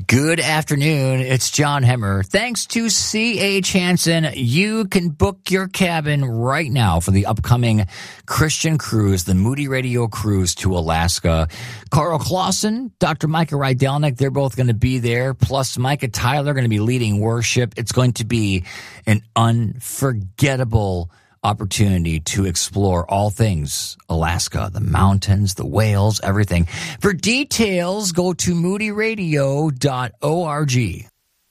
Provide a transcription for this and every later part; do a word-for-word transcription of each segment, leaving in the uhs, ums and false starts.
Good afternoon. It's John Hemmer. Thanks to C H. Hansen, you can book your cabin right now for the upcoming Christian cruise, the Moody Radio Cruise to Alaska. Carl Clausen, Doctor Micah Rydelnik, they're both going to be there, plus Micah Tyler going to be leading worship. It's going to be an unforgettable opportunity to explore all things Alaska, the mountains, the whales, everything. For details, go to moody radio dot org.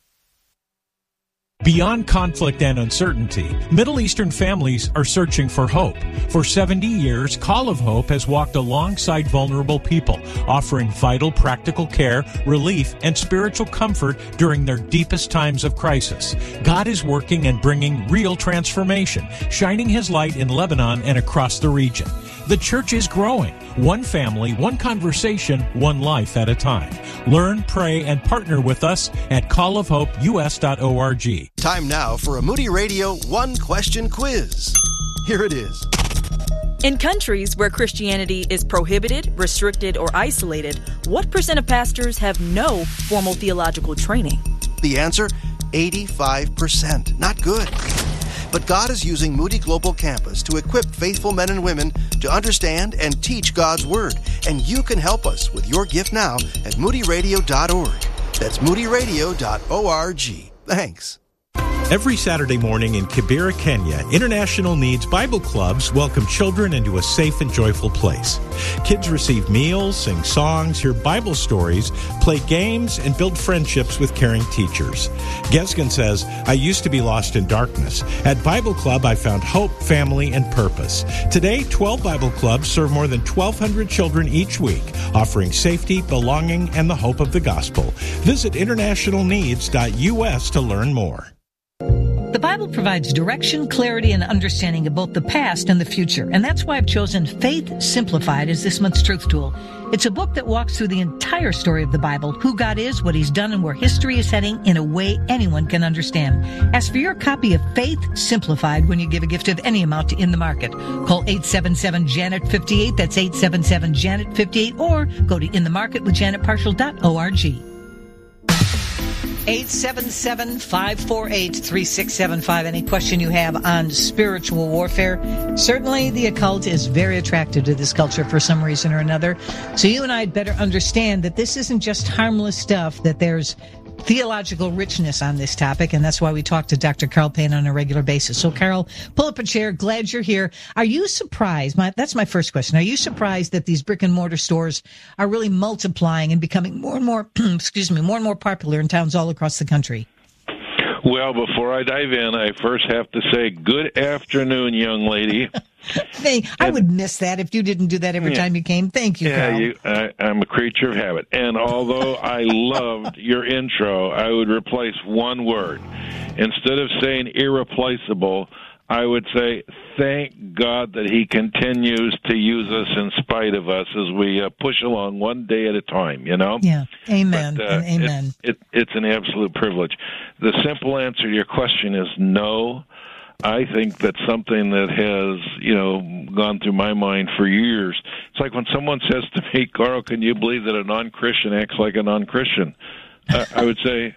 Beyond conflict and uncertainty, Middle Eastern families are searching for hope. For seventy years, Call of Hope has walked alongside vulnerable people, offering vital practical care, relief, and spiritual comfort during their deepest times of crisis. God is working and bringing real transformation, shining His light in Lebanon and across the region. The church is growing, one family, one conversation, one life at a time. Learn, pray, and partner with us at call of hope u s dot org. Time now for a Moody Radio one-question quiz. Here it is. In countries where Christianity is prohibited, restricted, or isolated, what percent of pastors have no formal theological training? The answer, eighty-five percent. Not good. But God is using Moody Global Campus to equip faithful men and women to understand and teach God's Word. And you can help us with your gift now at moody radio dot org. That's moody radio dot org. Thanks. Every Saturday morning in Kibera, Kenya, International Needs Bible Clubs welcome children into a safe and joyful place. Kids receive meals, sing songs, hear Bible stories, play games, and build friendships with caring teachers. Gesgen says, I used to be lost in darkness. At Bible Club, I found hope, family, and purpose. Today, twelve Bible Clubs serve more than twelve hundred children each week, offering safety, belonging, and the hope of the gospel. Visit international needs dot u s to learn more. The Bible provides direction, clarity, and understanding of both the past and the future. And that's why I've chosen Faith Simplified as this month's truth tool. It's a book that walks through the entire story of the Bible, who God is, what He's done, and where history is heading in a way anyone can understand. Ask for your copy of Faith Simplified when you give a gift of any amount to In the Market. Call eight seven seven, Janet fifty-eight. That's eight seven seven, Janet fifty-eight. Or go to in the market with janet partial dot org. eight seven seven, five four eight, three six seven five. Any question you have on spiritual warfare? Certainly the occult is very attractive to this culture for some reason or another. So you and I had better understand that this isn't just harmless stuff, that there's theological richness on this topic, and that's why we talk to Doctor Carl Payne on a regular basis. So, Carl, pull up a chair. Glad you're here. Are you surprised? My, that's my first question. Are you surprised that these brick and mortar stores are really multiplying and becoming more and more, excuse me, more and more popular in towns all across the country? Well, before I dive in, I first have to say good afternoon, young lady. Hey, I would miss that if you didn't do that every yeah, time you came. Thank you, yeah, Carl. You, I, I'm a creature of habit. And although I loved your intro, I would replace one word. Instead of saying irreplaceable, I would say thank God that He continues to use us in spite of us as we uh, push along one day at a time, you know? Yeah, amen, but, uh, and amen. It, it, it's an absolute privilege. The simple answer to your question is no. I think that's something that has, you know, gone through my mind for years. It's like when someone says to me, Carl, can you believe that a non-Christian acts like a non-Christian? I, I would say,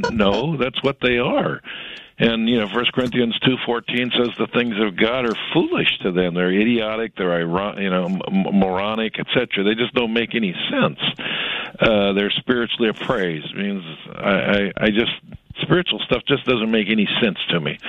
no, that's what they are. And, you know, First Corinthians two fourteen says the things of God are foolish to them. They're idiotic, they're, iron, you know, moronic, et cetera. They just don't make any sense. Uh, they're spiritually appraised. It means I, I, I just... spiritual stuff just doesn't make any sense to me.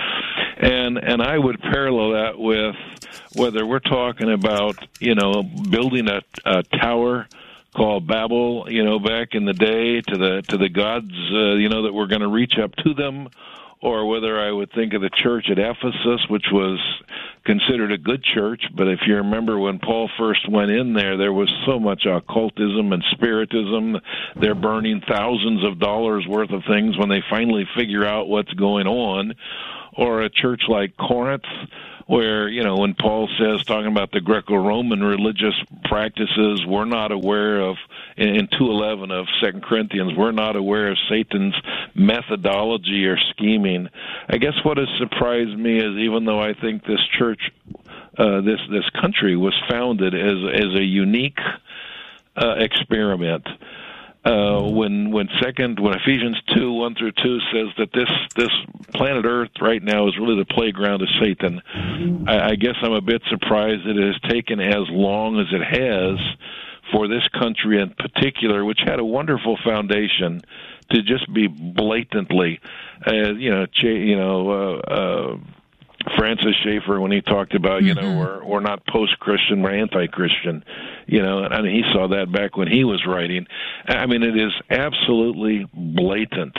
And and I would parallel that with whether we're talking about, you know, building a, a tower called Babel, you know, back in the day to the to the gods, uh, you know, that we're going to reach up to them, or whether I would think of the church at Ephesus, which was considered a good church, but if you remember when Paul first went in there, there was so much occultism and spiritism. They're burning thousands of dollars worth of things when they finally figure out what's going on. Or a church like Corinth, where, you know, when Paul says, talking about the Greco-Roman religious practices, we're not aware of, in two eleven of Second Corinthians, we're not aware of Satan's methodology or scheming. I guess what has surprised me is, even though I think this church, uh, this this country was founded as as a unique uh, experiment, uh, when when second when Ephesians two one through two says that this this planet Earth right now is really the playground of Satan. I, I guess I'm a bit surprised that it has taken as long as it has for this country in particular, which had a wonderful foundation, to just be blatantly, uh, you know, ch- you know. Uh, uh, Francis Schaeffer, when he talked about, you know, mm-hmm. we're, we're not post-Christian, we're anti-Christian, you know, and I mean, he saw that back when he was writing. I mean, it is absolutely blatant.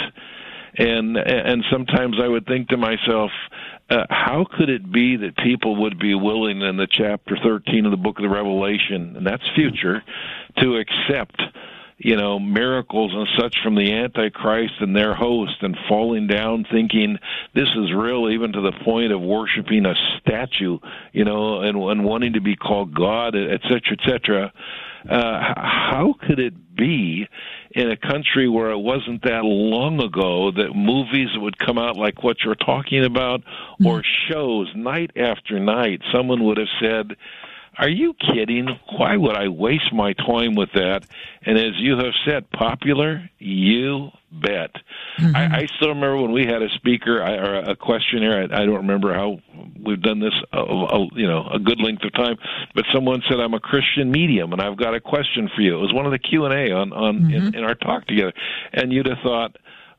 And and sometimes I would think to myself, uh, how could it be that people would be willing in the chapter thirteen of the book of the Revelation, and that's future, to accept, you know, miracles and such from the Antichrist and their host, and falling down thinking this is real, even to the point of worshiping a statue, you know, and, and wanting to be called God, et cetera, et cetera. Uh, how could it be in a country where it wasn't that long ago that movies would come out like what you're talking about, or shows night after night, someone would have said, are you kidding? Why would I waste my time with that? And as you have said, popular, you bet. Mm-hmm. I, I still remember when we had a speaker I, or a questionnaire. I, I don't remember how we've done this, a, a, you know, a good length of time. But someone said, "I'm a Christian medium, and I've got a question for you." It was one of the Q and A on on mm-hmm. in, in our talk together, and you'd have thought,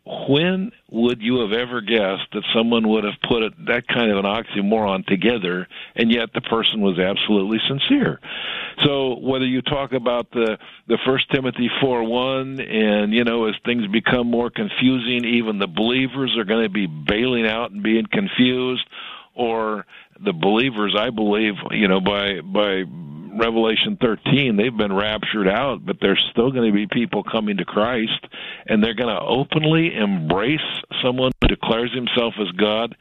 when would you have ever guessed that someone would have put it, that kind of an oxymoron together, and yet the person was absolutely sincere? So whether you talk about the the First Timothy four one, and, you know, as things become more confusing, even the believers are going to be bailing out and being confused, or the believers, I believe, you know, by by Revelation thirteen, they've been raptured out, but there's still going to be people coming to Christ, and they're going to openly embrace someone who declares himself as God.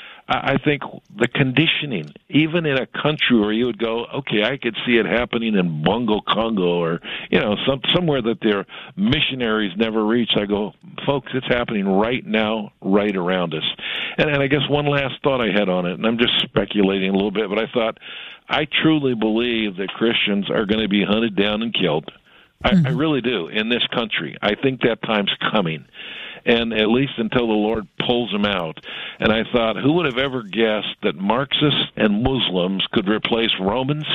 I think the conditioning, even in a country where you would go, okay, I could see it happening in Bongo, Congo, or, you know, some, somewhere that their missionaries never reached. I go, folks, it's happening right now, right around us. And, and I guess one last thought I had on it, and I'm just speculating a little bit, but I thought, I truly believe that Christians are going to be hunted down and killed. I, mm-hmm. I really do, in this country. I think that time's coming, and at least until the Lord pulls them out. And I thought, who would have ever guessed that Marxists and Muslims could replace Romans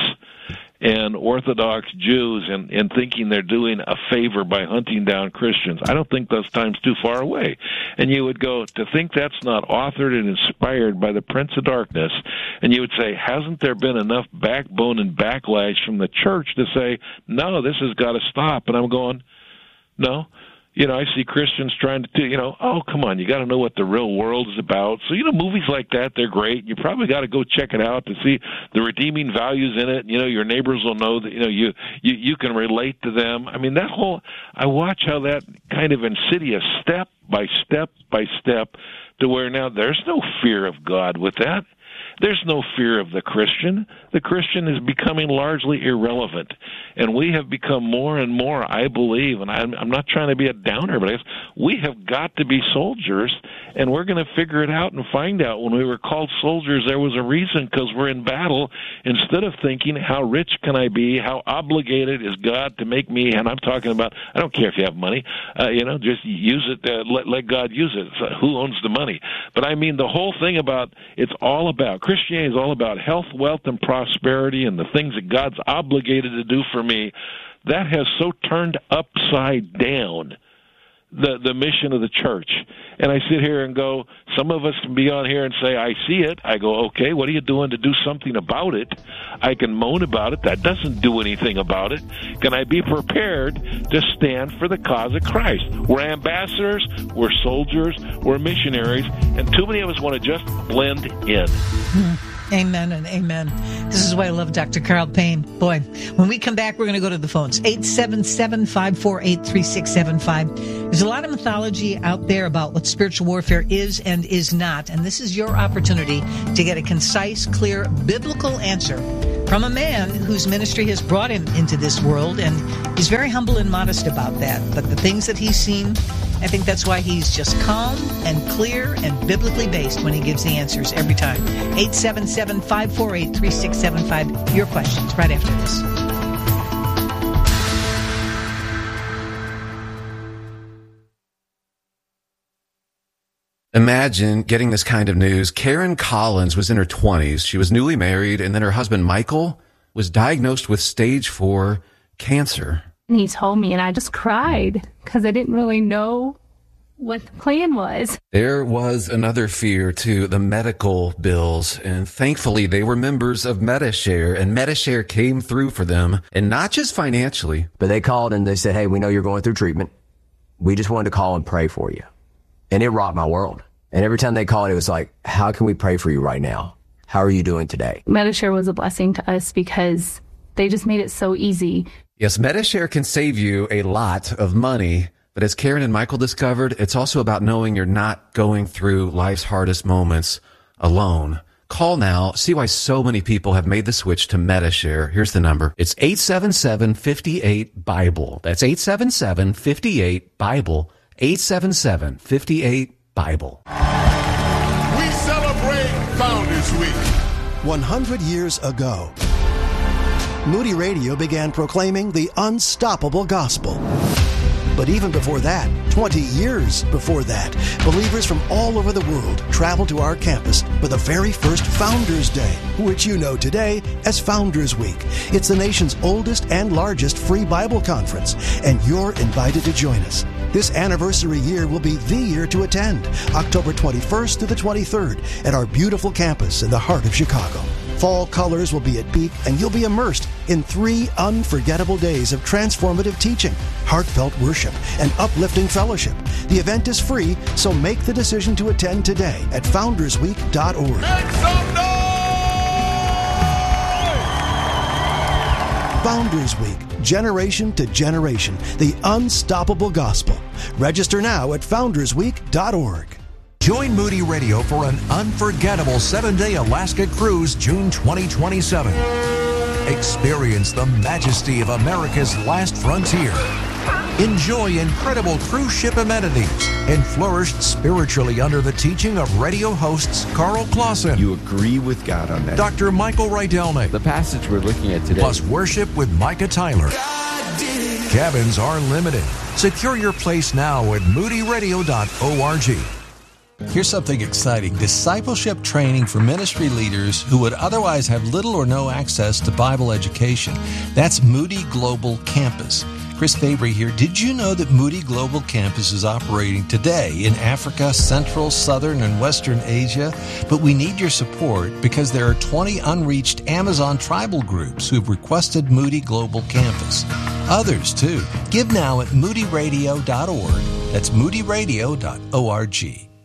and Orthodox Jews in, in thinking they're doing a favor by hunting down Christians? I don't think those time's too far away. And you would go, to think that's not authored and inspired by the Prince of Darkness, and you would say, hasn't there been enough backbone and backlash from the church to say, no, this has got to stop? And I'm going, no. You know, I see Christians trying to do, you know, oh, come on, you got to know what the real world is about. So, you know, movies like that, they're great. You probably got to go check it out to see the redeeming values in it. You know, your neighbors will know that, you know, you, you, you can relate to them. I mean, that whole, I watch how that kind of insidious step by step by step to where now there's no fear of God with that. There's no fear of the Christian. The Christian is becoming largely irrelevant. And we have become more and more, I believe, and I'm, I'm not trying to be a downer, but I guess we have got to be soldiers, and we're going to figure it out and find out. When we were called soldiers, there was a reason, because we're in battle. Instead of thinking, how rich can I be? How obligated is God to make me? And I'm talking about, I don't care if you have money, uh, you know, just use it, uh, let, let God use it. So who owns the money? But I mean, the whole thing about, it's all about, Christianity is all about health, wealth, and prosperity and the things that God's obligated to do for me. That has so turned upside down the the mission of the church. And I sit here and go, some of us can be on here and say, I see it. I go, okay, what are you doing to do something about it? I can moan about it. That doesn't do anything about it. Can I be prepared to stand for the cause of Christ? We're ambassadors, we're soldiers, we're missionaries, and too many of us want to just blend in. Amen and amen. This is why I love Doctor Carl Payne. Boy, when we come back, we're going to go to the phones. eight seven seven, five four eight, three six seven five. There's a lot of mythology out there about what spiritual warfare is and is not, and this is your opportunity to get a concise, clear, biblical answer from a man whose ministry has brought him into this world, and he's very humble and modest about that. But the things that he's seen, I think that's why he's just calm and clear and biblically based when he gives the answers every time. eight seven seven, five four eight, three six seven five. Your questions right after this. Imagine getting this kind of news. Karen Collins was in her twenties. She was newly married, and then her husband, Michael, was diagnosed with stage four cancer. And he told me, and I just cried because I didn't really know what the plan was. There was another fear, too, the medical bills. And thankfully, they were members of Medi-Share, and Medi-Share came through for them, and not just financially. But they called and they said, hey, we know you're going through treatment. We just wanted to call and pray for you. And it rocked my world. And every time they called, it was like, how can we pray for you right now? How are you doing today? Medi-Share was a blessing to us because they just made it so easy. Yes, Medi-Share can save you a lot of money. But as Karen and Michael discovered, it's also about knowing you're not going through life's hardest moments alone. Call now. See why so many people have made the switch to Medi-Share. Here's the number. It's eight seven seven, five eight, Bible. That's eight seven seven, five eight, Bible. eight seven seven, five eight, Bible. We celebrate Founders Week. one hundred years ago, Moody Radio began proclaiming the unstoppable gospel. But even before that, twenty years before that, believers from all over the world traveled to our campus for the very first Founders Day, which you know today as Founders Week. It's the nation's oldest and largest free Bible conference, and you're invited to join us. This anniversary year will be the year to attend, October twenty-first to the twenty-third, at our beautiful campus in the heart of Chicago. Fall colors will be at peak, and you'll be immersed in three unforgettable days of transformative teaching, heartfelt worship, and uplifting fellowship. The event is free, so make the decision to attend today at founders week dot org. Make some noise! Founders Week, generation to generation, the unstoppable gospel. Register now at founders week dot org. Join Moody Radio for an unforgettable seven-day Alaska cruise June twenty twenty-seven. Experience the majesty of America's last frontier. Enjoy incredible cruise ship amenities and flourish spiritually under the teaching of radio hosts Carl Clausen. You agree with God on that. Doctor Michael Rydelnik. The passage we're looking at today. Plus worship with Micah Tyler. Cabins are limited. Secure your place now at moody radio dot org. Here's something exciting. Discipleship training for ministry leaders who would otherwise have little or no access to Bible education. That's Moody Global Campus. Chris Fabry here. Did you know that Moody Global Campus is operating today in Africa, Central, Southern, and Western Asia? But we need your support because there are twenty unreached Amazon tribal groups who've requested Moody Global Campus. Others, too. Give now at moody radio dot org. That's moody radio dot org.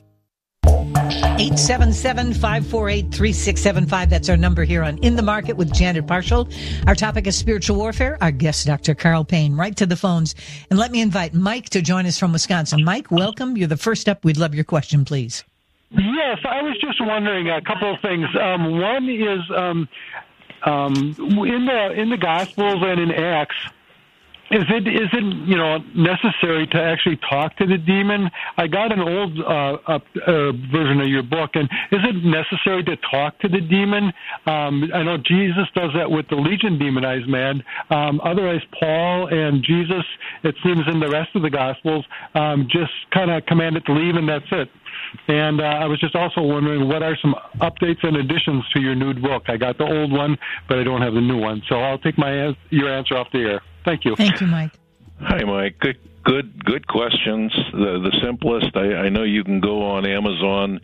eight seven seven, five four eight, three six seven five. That's our number here on In the Market with Janet Parshall. Our topic is spiritual warfare. Our guest, Doctor Carl Payne. Right to the phones. And let me invite Mike to join us from Wisconsin. Mike, welcome. You're the first up. We'd love your question, please. Yes, I was just wondering a couple of things. Um, one is um, um, in the in the Gospels and in Acts, Is it is it you know necessary to actually talk to the demon? I got an old uh, uh, uh, version of your book, and is it necessary to talk to the demon? Um, I know Jesus does that with the legion demonized man. Um, otherwise, Paul and Jesus, it seems in the rest of the Gospels, um, just kind of command it to leave, and that's it. And uh, I was just also wondering, what are some updates and additions to your new book? I got the old one, but I don't have the new one, so I'll take my your answer off the air. Thank you. Thank you, Mike. Hi, Mike. Good, good, good questions. The the simplest. I, I know you can go on Amazon.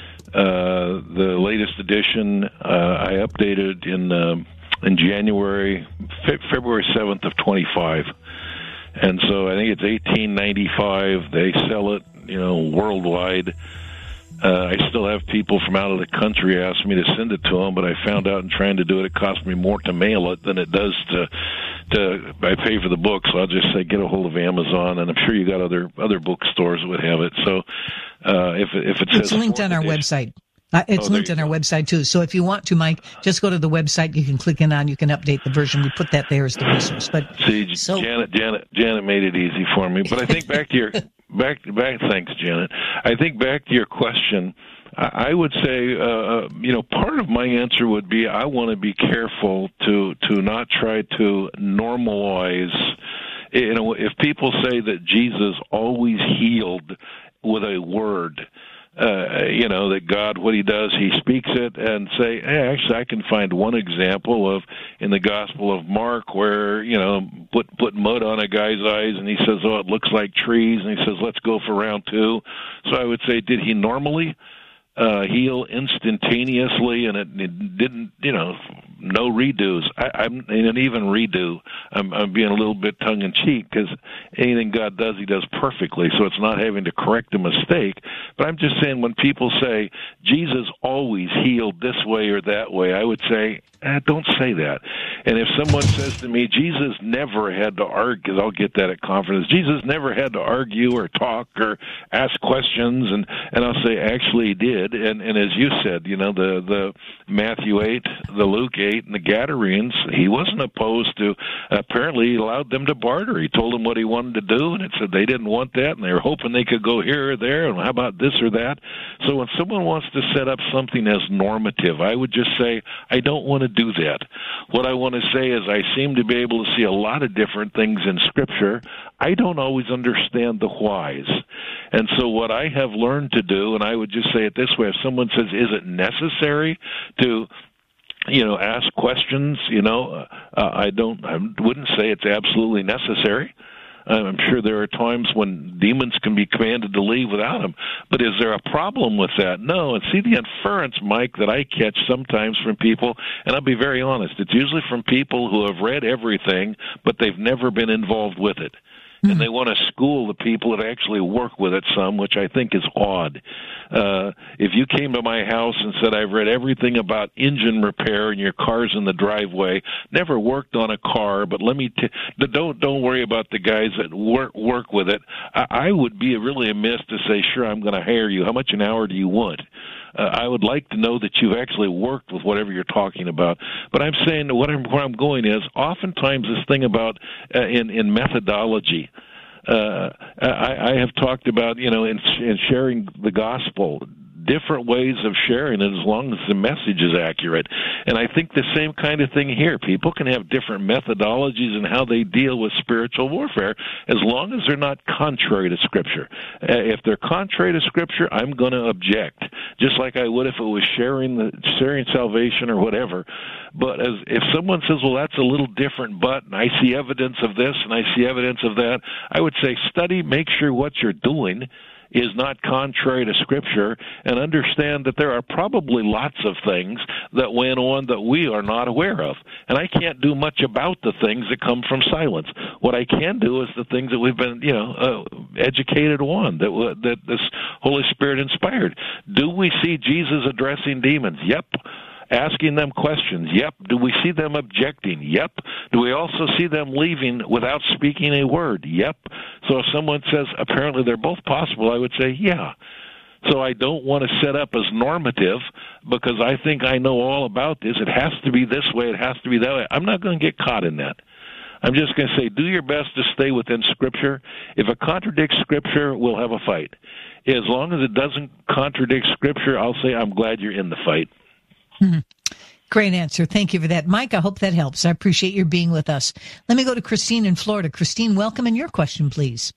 Uh, the latest edition uh, I updated in uh, in January, fe- February seventh of twenty-five, and so I think it's eighteen ninety-five. They sell it, you know, worldwide. Uh, I still have people from out of the country ask me to send it to them, but I found out in trying to do it, it cost me more to mail it than it does to, to I pay for the book. So I'll just say get a hold of Amazon, and I'm sure you got other other bookstores that would have it. So uh, if if it says it's linked on our website. Uh, it's oh, linked on our website, too. So if you want to, Mike, just go to the website. You can click in on, you can update the version. We put that there as the resource. But See, so, Janet, Janet, Janet made it easy for me. But I think back to your, back, back, thanks, Janet. I think back to your question, I would say, uh, you know, part of my answer would be I want to be careful to, to not try to normalize. You know, if people say that Jesus always healed with a word, uh, you know, that God, what he does, he speaks it, and say, hey, actually, I can find one example of in the Gospel of Mark where, you know, put put mud on a guy's eyes, and he says, oh, it looks like trees, and he says, let's go for round two. So I would say, did he normally uh, heal instantaneously, and it, it didn't, you know, no redos. I, I'm and even redo. I'm, I'm being a little bit tongue in cheek because anything God does, He does perfectly. So it's not having to correct a mistake. But I'm just saying, when people say Jesus always healed this way or that way, I would say, eh, don't say that. And if someone says to me, Jesus never had to argue, because I'll get that at conferences, Jesus never had to argue or talk or ask questions, and and I'll say, actually, He did. And and as you said, you know, the the Matthew eight, the Luke eight, and the Gadarenes, He wasn't opposed to. Apparently, He allowed them to barter. He told them what He wanted to do, and it said they didn't want that, and they were hoping they could go here or there, and how about this or that? So when someone wants to set up something as normative, I would just say, I don't want to do that. What I want to say is I seem to be able to see a lot of different things in Scripture. I don't always understand the whys. And so what I have learned to do, and I would just say it this way, if someone says, is it necessary to you know, ask questions, you know, uh, I don't, I wouldn't say it's absolutely necessary. I'm sure there are times when demons can be commanded to leave without him. But is there a problem with that? No. And see, the inference, Mike, that I catch sometimes from people, and I'll be very honest, it's usually from people who have read everything, but they've never been involved with it. And they want to school the people that actually work with it some, which I think is odd. Uh, if you came to my house and said, I've read everything about engine repair and your car's in the driveway, never worked on a car, but let me t- don't don't worry about the guys that work work with it, I, I would be really amiss to say, sure, I'm going to hire you. How much an hour do you want? Uh, I would like to know that you've actually worked with whatever you're talking about. But I'm saying what I'm, where I'm going is oftentimes this thing about uh, in, in methodology, uh, I, I have talked about, you know, in, in sharing the gospel, different ways of sharing it as long as the message is accurate. And I think the same kind of thing here. People can have different methodologies in how they deal with spiritual warfare as long as they're not contrary to Scripture. Uh, if they're contrary to Scripture, I'm going to object, just like I would if it was sharing the sharing salvation or whatever. But as if someone says, well, that's a little different, but and I see evidence of this and I see evidence of that, I would say study, make sure what you're doing is not contrary to Scripture, and understand that there are probably lots of things that went on that we are not aware of. And I can't do much about the things that come from silence. What I can do is the things that we've been, you know, uh, educated on, that that this Holy Spirit inspired. Do we see Jesus addressing demons? Yep. Asking them questions? Yep. Do we see them objecting? Yep. Do we also see them leaving without speaking a word? Yep. So if someone says apparently they're both possible, I would say, yeah. So I don't want to set up as normative because I think I know all about this. It has to be this way. It has to be that way. I'm not going to get caught in that. I'm just going to say, do your best to stay within Scripture. If it contradicts Scripture, we'll have a fight. As long as it doesn't contradict Scripture, I'll say I'm glad you're in the fight. Mm-hmm. Great answer. Thank you for that. Mike, I hope that helps. I appreciate your being with us. Let me go to Christine in Florida. Christine, welcome, and your question, please.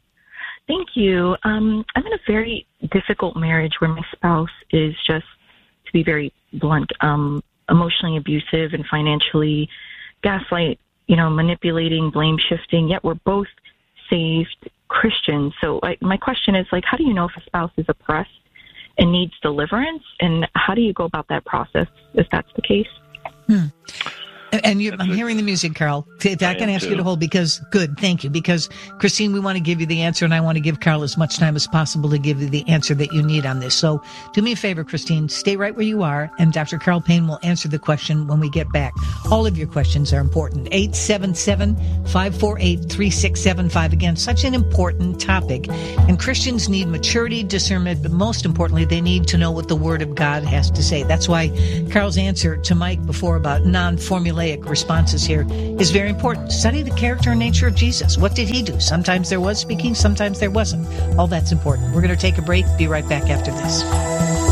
Thank you. Um, I'm in a very difficult marriage where my spouse is just, to be very blunt, um, emotionally abusive and financially gaslight, you know, manipulating, blame shifting, yet we're both saved Christians. So I, my question is, like, how do you know if a spouse is oppressed and needs deliverance, and how do you go about that process if that's the case? Hmm. And you, I'm hearing the music, Carl. I can ask you to hold because, good, thank you. Because, Christine, we want to give you the answer, and I want to give Carl as much time as possible to give you the answer that you need on this. So do me a favor, Christine, stay right where you are, and Doctor Carl Payne will answer the question when we get back. All of your questions are important. eight seven seven, five four eight, three six seven five. Again, such an important topic. And Christians need maturity, discernment, but most importantly, they need to know what the Word of God has to say. That's why Carl's answer to Mike before about non-formulaic responses here is very important. Study the character and nature of Jesus. What did he do? Sometimes there was speaking, sometimes there wasn't. All that's important. We're going to take a break. Be right back after this.